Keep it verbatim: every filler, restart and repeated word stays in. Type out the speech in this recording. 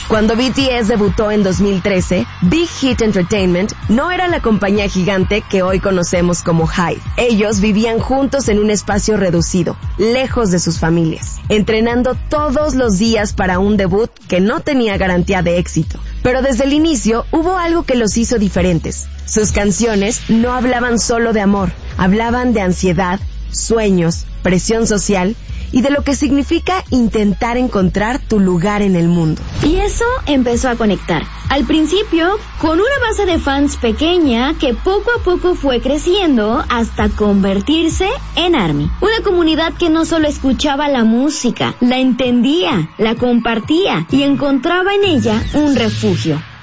Cuando B T S debutó en dos mil trece, Big Hit Entertainment no era la compañía gigante que hoy conocemos como HYBE. Ellos vivían juntos en un espacio reducido, lejos de sus familias, entrenando todos los días para un debut que no tenía garantía de éxito. Pero desde el inicio hubo algo que los hizo diferentes. Sus canciones no hablaban solo de amor, hablaban de ansiedad, sueños, presión social y de lo que significa intentar encontrar tu lugar en el mundo. Y eso empezó a conectar. Al principio, con una base de fans pequeña que poco a poco fue creciendo hasta convertirse en ARMY. Una comunidad que no solo escuchaba la música, la entendía, la compartía y encontraba en ella un refugio.